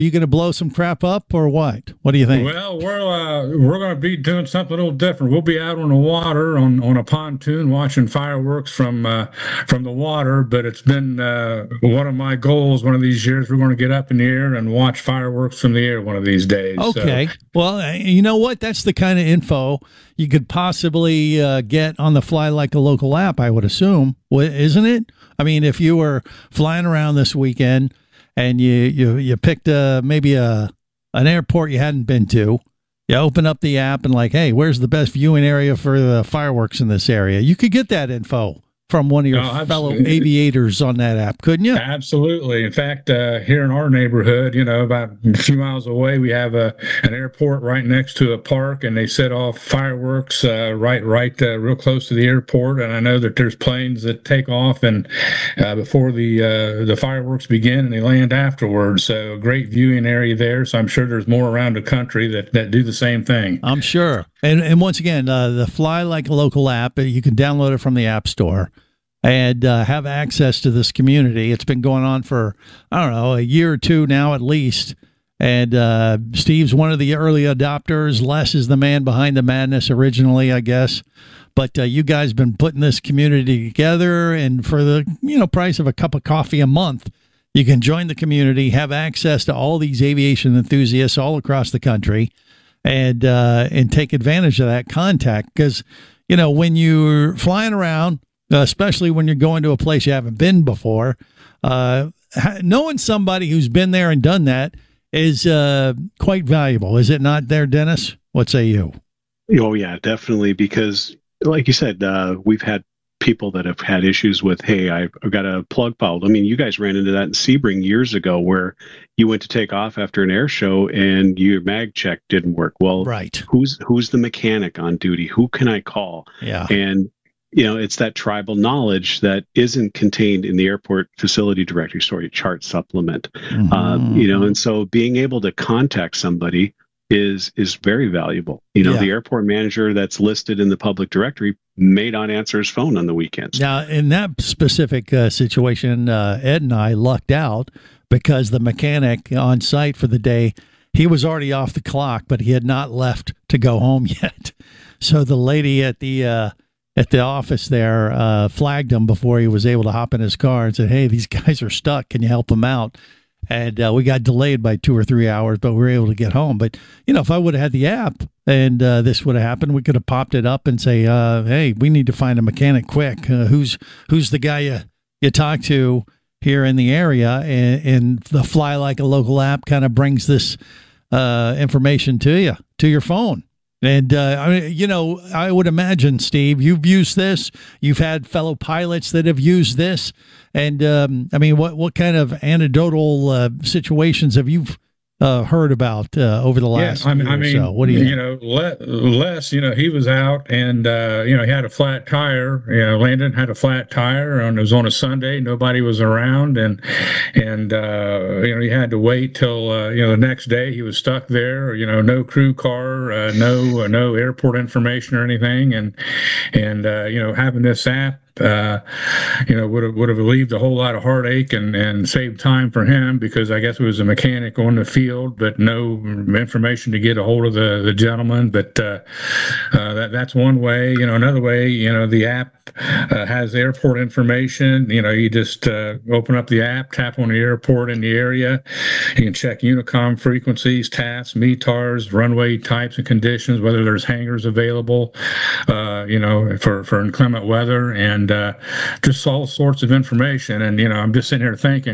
you going to blow some crap up or what? What do you think? Well, we're going to be doing something a little different. We'll be out on the water on a pontoon watching fireworks from the water. But it's been one of my goals one of these years. We're going to get up in the air and watch fireworks from the air one of these days. Okay. So. Well, you know what? That's the kind of info you could possibly get on the Fly Like a Local app, I would assume, isn't it? I mean, if you were flying around this weekend and you picked maybe an airport you hadn't been to, you open up the app and like, hey, where's the best viewing area for the fireworks in this area? You could get that info from one of your fellow aviators on that app, couldn't you? Absolutely. In fact, here in our neighborhood, about a few miles away, we have an airport right next to a park, and they set off fireworks right real close to the airport. And I know that there's planes that take off and before the fireworks begin, and they land afterwards. So a great viewing area there. So I'm sure there's more around the country that do the same thing. I'm sure. And once again, the Fly Like a Local app, you can download it from the App Store and have access to this community. It's been going on for, I don't know, a year or two now at least. And Steve's one of the early adopters. Les is the man behind the madness originally, I guess. But you guys have been putting this community together, and for the price of a cup of coffee a month, you can join the community, have access to all these aviation enthusiasts all across the country, and take advantage of that contact. Because, when you're flying around, especially when you're going to a place you haven't been before, knowing somebody who's been there and done that is quite valuable. Is it not there, Dennis? What say you? Oh, yeah, definitely. Because like you said, we've had people that have had issues with, hey, I've got a plug fouled. I mean, you guys ran into that in Sebring years ago where you went to take off after an air show and your mag check didn't work. Well, right. Who's the mechanic on duty? Who can I call? Yeah. And it's that tribal knowledge that isn't contained in the airport facility directory story chart supplement. Mm-hmm. And so being able to contact somebody is very valuable. The airport manager that's listed in the public directory may not answer his phone on the weekends. Now, in that specific situation, Ed and I lucked out because the mechanic on site for the day, he was already off the clock, but he had not left to go home yet. So the lady at the office there flagged him before he was able to hop in his car and said, hey, these guys are stuck. Can you help them out? And we got delayed by 2 or 3 hours, but we were able to get home. But, if I would have had the app and this would have happened, we could have popped it up and say, hey, we need to find a mechanic quick. Who's the guy you talk to here in the area? And the Fly Like a Local app kind of brings this information to your phone. And, I would imagine, Steve, you've used this. You've had fellow pilots that have used this. And, what kind of anecdotal situations have you heard about over the last year or so? What do you Les, he was out and, he had a flat tire. Landon had a flat tire, and it was on a Sunday. Nobody was around. And he had to wait till, the next day. He was stuck there, no crew car, no airport information or anything. And having this app, would have relieved a whole lot of heartache and saved time for him, because I guess it was a mechanic on the field, but no information to get a hold of the gentleman. But that's one way. Another way, the app has airport information. You just open up the app, tap on the airport in the area. You can check Unicom frequencies, TAFs, METARs, runway types and conditions, whether there's hangars available, for inclement weather, and just all sorts of information. And I'm just sitting here thinking,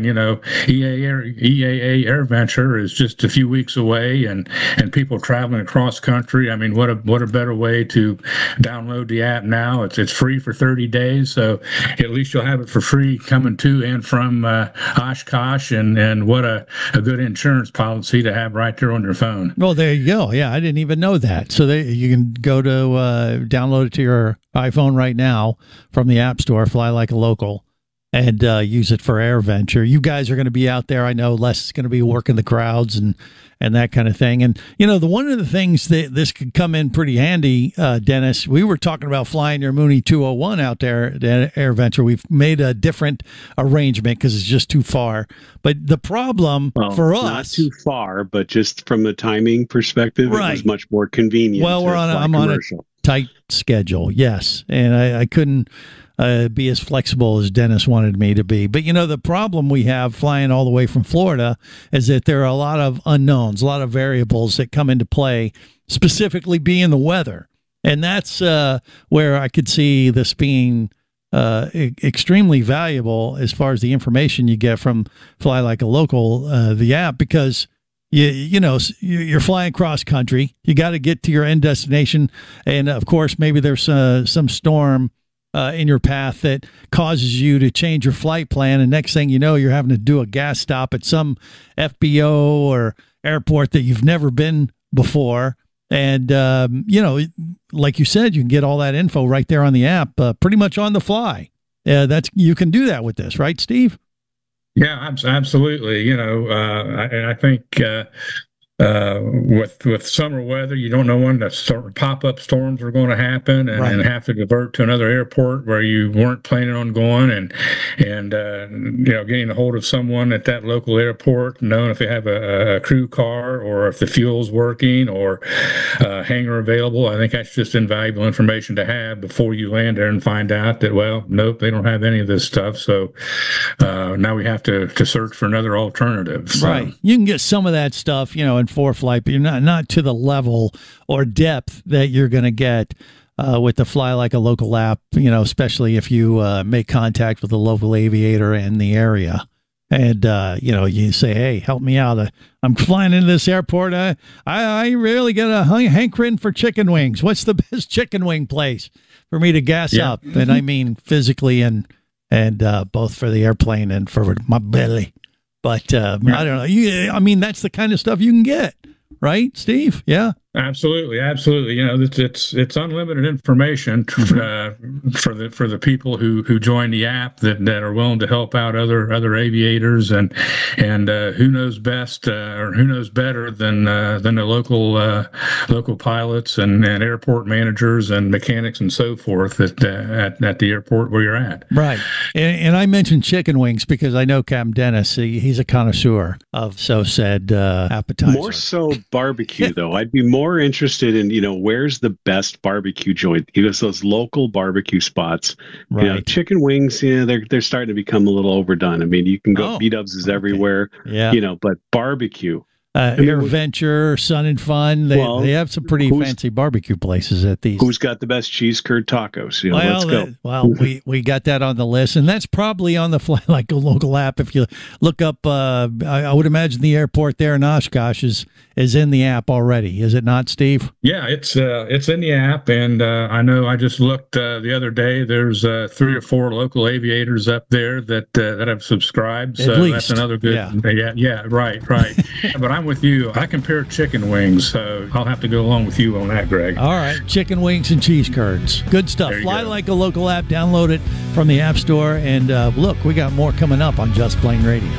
EAA AirVenture is just a few weeks away, and people traveling across country. I mean, what a better way to download the app now. It's free for 30 days, so at least you'll have it for free coming to and from Oshkosh, and what a good insurance policy to have right there on your phone. Well, there you go. Yeah, I didn't even know that. So you can go to download it to your iPhone right now from the App Store, Fly Like a Local, and use it for AirVenture. You guys are going to be out there. I know Les is going to be working the crowds and that kind of thing. And, one of the things that this could come in pretty handy, Dennis, we were talking about flying your Mooney 201 out there at AirVenture. We've made a different arrangement because it's just too far. But the problem for us... Not too far, but just from the timing perspective, It was much more convenient. Well, I'm on a tight schedule, yes. And I couldn't... be as flexible as Dennis wanted me to be. But, the problem we have flying all the way from Florida is that there are a lot of unknowns, a lot of variables that come into play, specifically being the weather. And that's where I could see this being extremely valuable as far as the information you get from Fly Like a Local, the app, because you're flying cross country. You got to get to your end destination. And, of course, maybe there's some storm in your path that causes you to change your flight plan, and next thing you know, you're having to do a gas stop at some FBO or airport that you've never been before. And like you said, you can get all that info right there on the app, pretty much on the fly. You can do that with this, right, Steve? Yeah, absolutely. I think with summer weather, you don't know when the pop-up storms are going to happen, and have to divert to another airport where you weren't planning on going, and getting a hold of someone at that local airport, knowing if they have a crew car or if the fuel's working or hangar available. I think that's just invaluable information to have before you land there and find out that, well, nope, they don't have any of this stuff. So now we have to search for another alternative. So. Right. You can get some of that stuff, in ForeFlight, but you're not to the level or depth that you're going to get with the Fly Like a Local app, especially if you make contact with a local aviator in the area. And, you say, hey, help me out. I'm flying into this airport. I really get a hankering for chicken wings. What's the best chicken wing place for me to gas up? And I mean physically and both for the airplane and for my belly. But I don't know. That's the kind of stuff you can get, right, Steve? Yeah. Absolutely. It's unlimited information for the people who join the app that are willing to help out other aviators, and who knows best or who knows better than the local pilots and airport managers and mechanics and so forth at the airport where you're at. Right. And I mentioned chicken wings because I know Captain Dennis. He's a connoisseur of said appetizer. More so barbecue, though. I'd be more interested in where's the best barbecue joint, those local barbecue spots. Right. Chicken wings, they're starting to become a little overdone. I mean, you can go, B-dubs is everywhere. Yeah. But barbecue, AirVenture, Sun and Fun, they have some pretty fancy barbecue places at these. Who's got the best cheese curd tacos? Let's go. We got that on the list, and that's probably on the Fly Like a Local app. If you look up, I would imagine the airport there in Oshkosh is in the app already. Is it not, Steve? Yeah, it's in the app, and I know I just looked the other day. There's 3 or 4 local aviators up there that have subscribed. So that's another good. Yeah, right. But I'm with you. I compare chicken wings, so I'll have to go along with you on that, Greg. All right, chicken wings and cheese curds. Good stuff. Fly Like a Local app. Download it from the App Store, and look, we got more coming up on Just Plane Radio.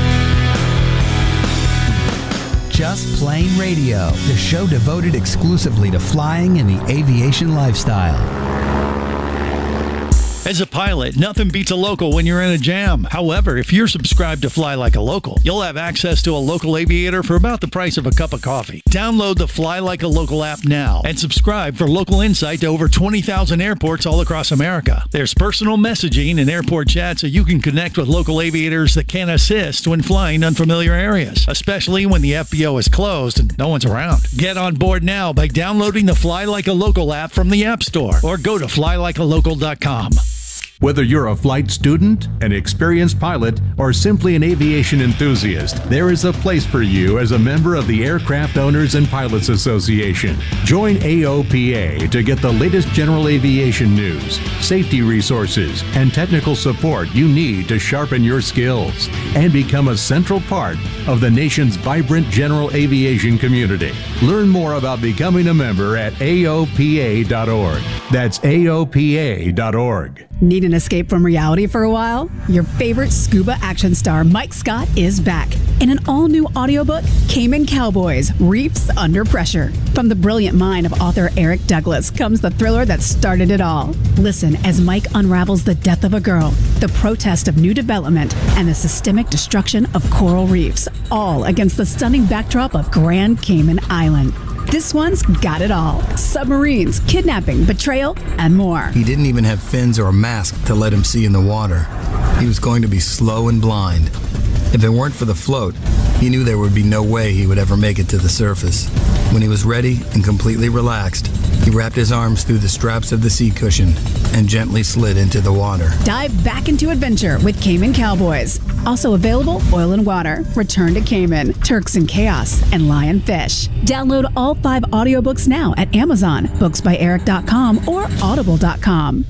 Just Plane Radio, the show devoted exclusively to flying and the aviation lifestyle. As a pilot, nothing beats a local when you're in a jam. However, if you're subscribed to Fly Like a Local, you'll have access to a local aviator for about the price of a cup of coffee. Download the Fly Like a Local app now and subscribe for local insight to over 20,000 airports all across America. There's personal messaging and airport chat so you can connect with local aviators that can assist when flying unfamiliar areas, especially when the FBO is closed and no one's around. Get on board now by downloading the Fly Like a Local app from the App Store or go to flylikealocal.com. Whether you're a flight student, an experienced pilot, or simply an aviation enthusiast, there is a place for you as a member of the Aircraft Owners and Pilots Association. Join AOPA to get the latest general aviation news, safety resources, and technical support you need to sharpen your skills and become a central part of the nation's vibrant general aviation community. Learn more about becoming a member at AOPA.org. That's AOPA.org. Need an escape from reality for a while? Your favorite scuba action star, Mike Scott, is back in an all-new audiobook, Cayman Cowboys: Reefs Under Pressure. From the brilliant mind of author Eric Douglas comes the thriller that started it all. Listen as Mike unravels the death of a girl, the protest of new development, and the systemic destruction of coral reefs, all against the stunning backdrop of Grand Cayman Island. This one's got it all. Submarines, kidnapping, betrayal, and more. He didn't even have fins or a mask to let him see in the water. He was going to be slow and blind. If it weren't for the float, he knew there would be no way he would ever make it to the surface. When he was ready and completely relaxed, he wrapped his arms through the straps of the seat cushion and gently slid into the water. Dive back into adventure with Cayman Cowboys. Also available, Oil and Water, Return to Cayman, Turks and Chaos, and Lionfish. Download all 5 audiobooks now at Amazon, booksbyeric.com, or audible.com.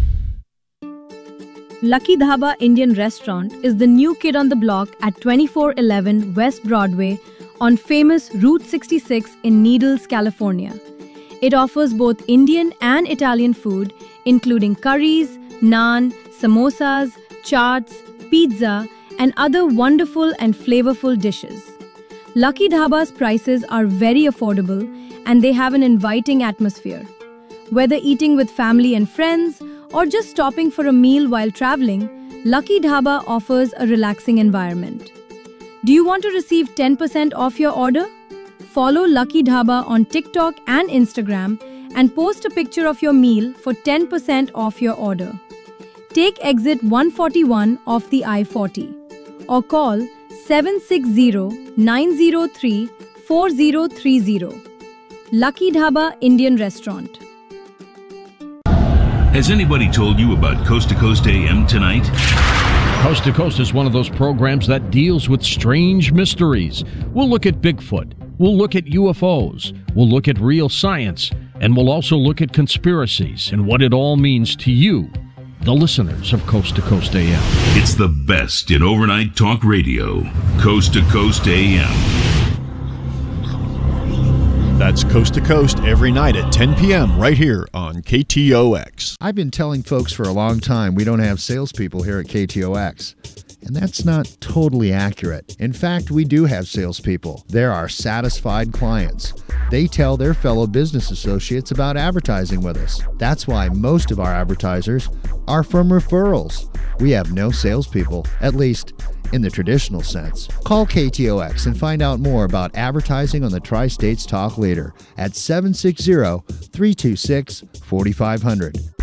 Lucky Dhaba Indian Restaurant is the new kid on the block at 2411 West Broadway on famous Route 66 in Needles, California. It offers both Indian and Italian food, including curries, naan, samosas, chaats, pizza, and other wonderful and flavorful dishes. Lucky Dhaba's prices are very affordable and they have an inviting atmosphere. Whether eating with family and friends or just stopping for a meal while traveling, Lucky Dhaba offers a relaxing environment. Do you want to receive 10% off your order? Follow Lucky Dhaba on TikTok and Instagram and post a picture of your meal for 10% off your order. Take exit 141 off the I-40 or call 760-903-4030. Lucky Dhaba Indian Restaurant. Has anybody told you about Coast to Coast AM tonight? Coast to Coast is one of those programs that deals with strange mysteries. We'll look at Bigfoot. We'll look at UFOs. We'll look at real science. And we'll also look at conspiracies and what it all means to you, the listeners of Coast to Coast AM. It's the best in overnight talk radio. Coast to Coast AM. That's Coast to Coast every night at 10 p.m. right here on KTOX. I've been telling folks for a long time we don't have salespeople here at KTOX. And that's not totally accurate. In fact, we do have salespeople. They're our satisfied clients. They tell their fellow business associates about advertising with us. That's why most of our advertisers are from referrals. We have no salespeople, at least in the traditional sense. Call KTOX and find out more about advertising on the Tri-States Talk Leader at 760-326-4500.